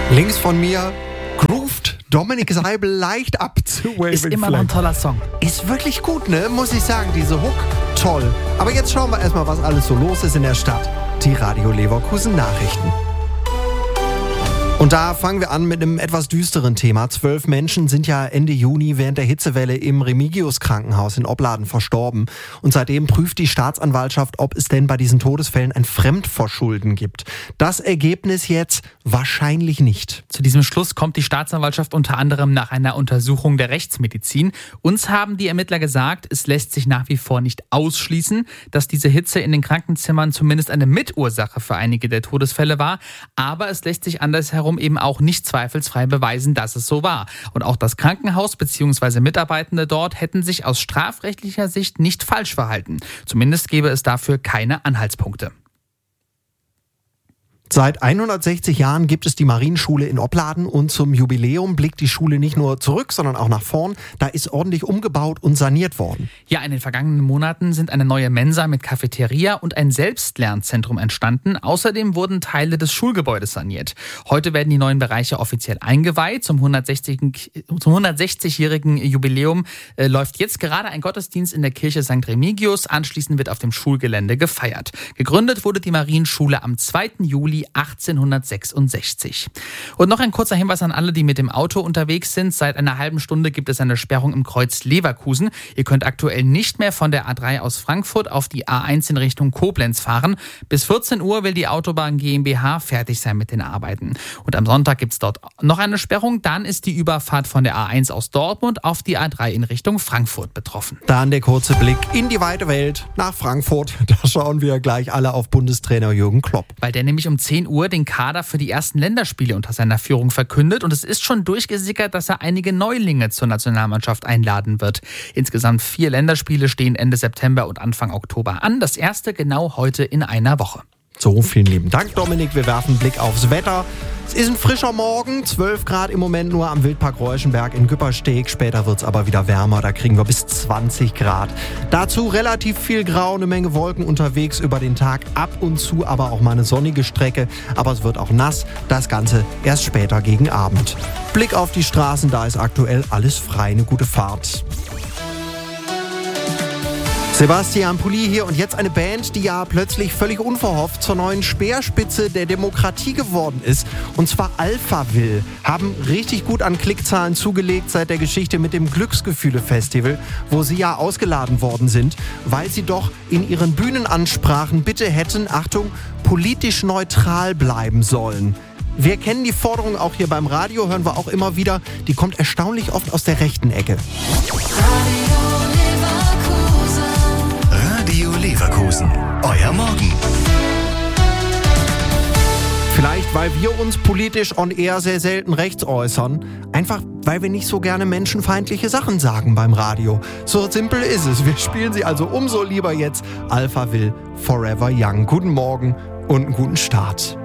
Links von mir groovt Dominik Seibel leicht ab zu Waving Ist immer noch ein toller Song. Ist wirklich gut, ne? Muss ich sagen, diese Hook, toll. Aber jetzt schauen wir erstmal, was alles so los ist in der Stadt. Die Radio Leverkusen Nachrichten. Und da fangen wir an mit einem etwas düsteren Thema. 12 Menschen sind ja Ende Juni während der Hitzewelle im Remigius-Krankenhaus in Opladen verstorben. Und seitdem prüft die Staatsanwaltschaft, ob es denn bei diesen Todesfällen ein Fremdverschulden gibt. Das Ergebnis jetzt wahrscheinlich nicht. Zu diesem Schluss kommt die Staatsanwaltschaft unter anderem nach einer Untersuchung der Rechtsmedizin. Uns haben die Ermittler gesagt, es lässt sich nach wie vor nicht ausschließen, dass diese Hitze in den Krankenzimmern zumindest eine Mitursache für einige der Todesfälle war. Aber es lässt sich andersherum eben auch nicht zweifelsfrei beweisen, dass es so war. Und auch das Krankenhaus bzw. Mitarbeitende dort hätten sich aus strafrechtlicher Sicht nicht falsch verhalten. Zumindest gäbe es dafür keine Anhaltspunkte. Seit 160 Jahren gibt es die Marienschule in Opladen und zum Jubiläum blickt die Schule nicht nur zurück, sondern auch nach vorn. Da ist ordentlich umgebaut und saniert worden. Ja, in den vergangenen Monaten sind eine neue Mensa mit Cafeteria und ein Selbstlernzentrum entstanden. Außerdem wurden Teile des Schulgebäudes saniert. Heute werden die neuen Bereiche offiziell eingeweiht. Zum 160-jährigen Jubiläum läuft jetzt gerade ein Gottesdienst in der Kirche St. Remigius. Anschließend wird auf dem Schulgelände gefeiert. Gegründet wurde die Marienschule am 2. Juli 1866. Und noch ein kurzer Hinweis an alle, die mit dem Auto unterwegs sind. Seit einer halben Stunde gibt es eine Sperrung im Kreuz Leverkusen. Ihr könnt aktuell nicht mehr von der A3 aus Frankfurt auf die A1 in Richtung Koblenz fahren. Bis 14 Uhr will die Autobahn GmbH fertig sein mit den Arbeiten. Und am Sonntag gibt es dort noch eine Sperrung. Dann ist die Überfahrt von der A1 aus Dortmund auf die A3 in Richtung Frankfurt betroffen. Dann der kurze Blick in die weite Welt nach Frankfurt. Da schauen wir gleich alle auf Bundestrainer Jürgen Klopp. Weil der nämlich um 10 Uhr den Kader für die ersten Länderspiele unter seiner Führung verkündet und es ist schon durchgesickert, dass er einige Neulinge zur Nationalmannschaft einladen wird. Insgesamt 4 Länderspiele stehen Ende September und Anfang Oktober an. Das erste genau heute in einer Woche. So, vielen lieben Dank, Dominik. Wir werfen einen Blick aufs Wetter. Es ist ein frischer Morgen, 12 Grad im Moment nur am Wildpark Reuschenberg in Güppersteg. Später wird es aber wieder wärmer, da kriegen wir bis 20 Grad. Dazu relativ viel Grau, eine Menge Wolken unterwegs über den Tag. Ab und zu aber auch mal eine sonnige Strecke. Aber es wird auch nass, das Ganze erst später gegen Abend. Blick auf die Straßen, da ist aktuell alles frei, eine gute Fahrt. Sebastian Pulli hier und jetzt eine Band, die ja plötzlich völlig unverhofft zur neuen Speerspitze der Demokratie geworden ist. Und zwar Alphaville. Haben richtig gut an Klickzahlen zugelegt seit der Geschichte mit dem Glücksgefühle-Festival, wo sie ja ausgeladen worden sind, weil sie doch in ihren Bühnenansprachen bitte hätten, Achtung, politisch neutral bleiben sollen. Wir kennen die Forderung auch hier beim Radio, hören wir auch immer wieder. Die kommt erstaunlich oft aus der rechten Ecke. Radio Leverkusen, euer Morgen. Vielleicht, weil wir uns politisch on air sehr selten rechts äußern. Einfach, weil wir nicht so gerne menschenfeindliche Sachen sagen beim Radio. So simpel ist es. Wir spielen sie also umso lieber jetzt. Alphaville, Forever Young. Guten Morgen und einen guten Start.